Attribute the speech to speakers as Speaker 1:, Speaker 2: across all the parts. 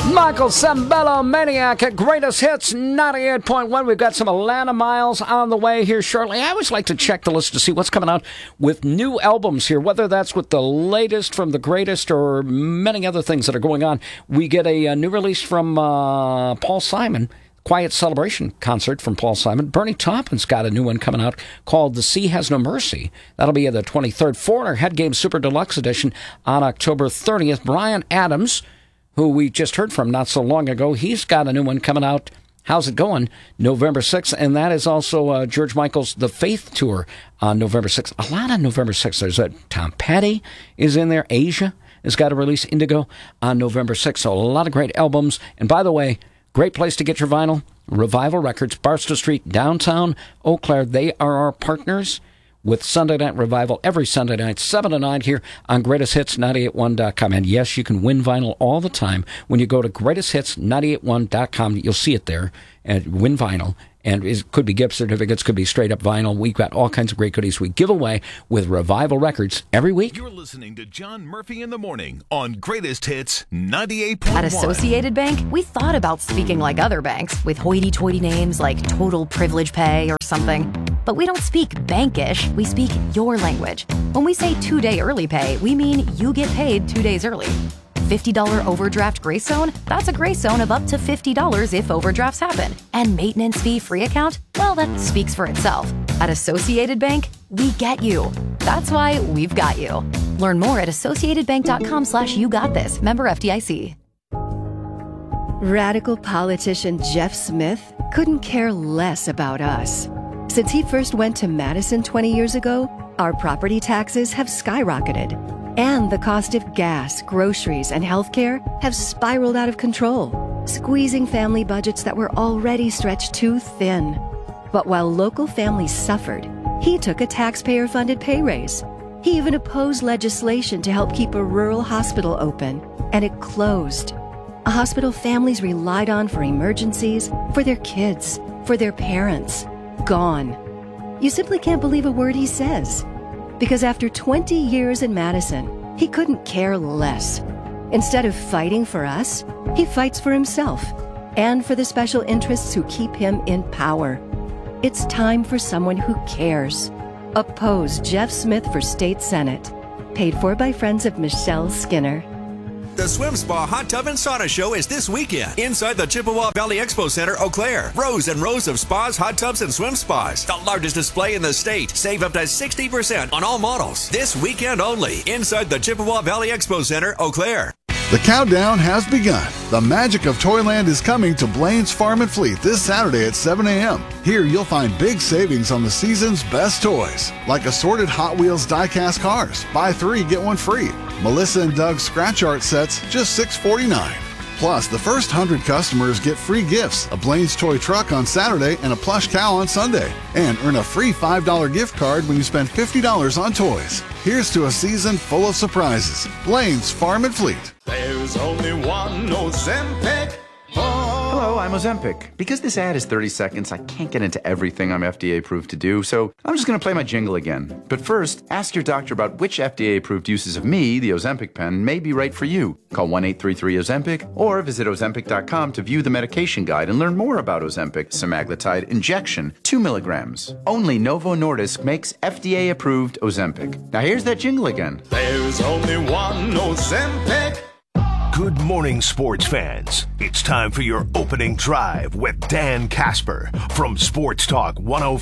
Speaker 1: Michael Sembello, Maniac at Greatest Hits 98.1. We've got some Atlanta Miles on the way here shortly. I always like to check the list to see what's coming out with new albums here, whether that's with the latest from the greatest or many other things that are going on. We get a new release from Paul Simon. Quiet Celebration concert from Paul Simon. Bernie Taupin's got a new one coming out called The Sea Has No Mercy. That'll be the 23rd. Foreigner Head Game Super Deluxe Edition on October 30th. Bryan Adams, who we just heard from not so long ago, he's got a new one coming out. How's it going? November 6th. And that is also George Michael's The Faith Tour on November 6th. A lot on November 6th. There's Tom Petty is in there. Asia has got to release Indigo on November 6th. So a lot of great albums. And by the way, great place to get your vinyl, Revival Records, Barstow Street, downtown Eau Claire. They are our partners with Sunday Night Revival every Sunday night, 7 to 9 here on GreatestHits981.com. And yes, you can win vinyl all the time. When you go to GreatestHits981.com, you'll see it there, and win vinyl. And it could be gift certificates, could be straight up vinyl. We've got all kinds of great goodies we give away with Revival Records every week.
Speaker 2: You're listening to John Murphy in the Morning on Greatest Hits 98.1.
Speaker 3: At Associated Bank, we thought about speaking like other banks with hoity-toity names like Total Privilege Pay or something. But we don't speak bankish, we speak your language. When we say 2-day early pay, we mean you get paid 2 days early. $50 overdraft grace zone? That's a grace zone of up to $50 if overdrafts happen. And maintenance fee free account? Well, that speaks for itself. At Associated Bank, we get you. That's why we've got you. Learn more at associatedbank.com/YouGotThis. Member FDIC.
Speaker 4: Radical politician Jeff Smith couldn't care less about us. Since he first went to Madison 20 years ago, our property taxes have skyrocketed. And the cost of gas, groceries, and healthcare have spiraled out of control, squeezing family budgets that were already stretched too thin. But while local families suffered, he took a taxpayer-funded pay raise. He even opposed legislation to help keep a rural hospital open, and it closed. A hospital families relied on for emergencies, for their kids, for their parents. Gone. You simply can't believe a word he says. Because after 20 years in Madison, he couldn't care less. Instead of fighting for us, he fights for himself and for the special interests who keep him in power. It's time for someone who cares. Oppose Jeff Smith for State Senate. Paid for by friends of Michelle Skinner.
Speaker 5: The Swim Spa Hot Tub and Sauna Show is this weekend inside the Chippewa Valley Expo Center, Eau Claire. Rows and rows of spas, hot tubs, and swim spas. The largest display in the state. Save up to 60% on all models. This weekend only inside the Chippewa Valley Expo Center, Eau Claire.
Speaker 6: The countdown has begun. The magic of Toyland is coming to Blaine's Farm and Fleet this Saturday at 7 a.m. Here you'll find big savings on the season's best toys, like assorted Hot Wheels die-cast cars. Buy 3, get 1 free. Melissa and Doug's scratch art sets, just $6.49. Plus, the first 100 customers get free gifts, a Blaine's toy truck on Saturday and a plush cow on Sunday. And earn a free $5 gift card when you spend $50 on toys. Here's to a season full of surprises. Blaine's Farm and Fleet.
Speaker 7: There's only one Ozempic.
Speaker 8: Hello, I'm Ozempic. Because this ad is 30 seconds, I can't get into everything I'm FDA approved to do, so I'm just going to play my jingle again. But first, ask your doctor about which FDA approved uses of me, the Ozempic pen, may be right for you. Call 1-833-OZEMPIC or visit Ozempic.com to view the medication guide and learn more about Ozempic semaglutide injection, 2 milligrams. Only Novo Nordisk makes FDA approved Ozempic. Now here's that jingle again.
Speaker 7: There's only one Ozempic.
Speaker 2: Good morning, sports fans. It's time for your opening drive with Dan Casper from Sports Talk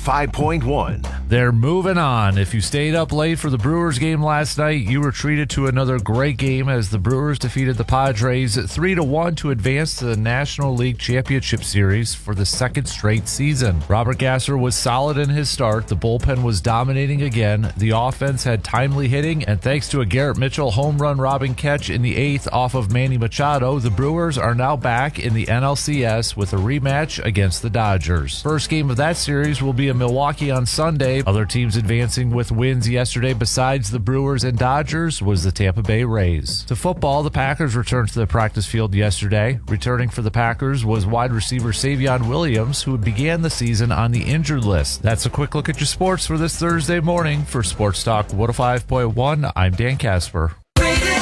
Speaker 2: 105.1.
Speaker 9: They're moving on. If you stayed up late for the Brewers game last night, you were treated to another great game as the Brewers defeated the Padres 3-1 to advance to the National League Championship Series for the second straight season. Robert Gasser was solid in his start. The bullpen was dominating again. The offense had timely hitting, and thanks to a Garrett Mitchell home run robbing catch in the 8th off of Manny Machado, the Brewers are now back in the NLCS with a rematch against the Dodgers. First game of that series will be in Milwaukee on Sunday. Other teams advancing with wins yesterday besides the Brewers and Dodgers was the Tampa Bay Rays. To football, the Packers returned to the practice field yesterday. Returning for the Packers was wide receiver Savion Williams, who began the season on the injured list. That's a quick look at your sports for this Thursday morning. For Sports Talk 105.1, I'm Dan Casper.